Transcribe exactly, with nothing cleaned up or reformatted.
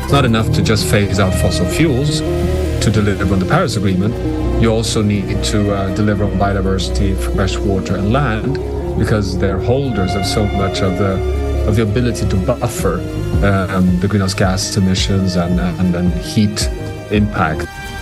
It's not enough to just phase out fossil fuels to deliver on the Paris Agreement. You also need to uh, deliver on biodiversity, fresh water and land, because they're holders of so much of the of the ability to buffer um, the greenhouse gas emissions and, and, and heat impact.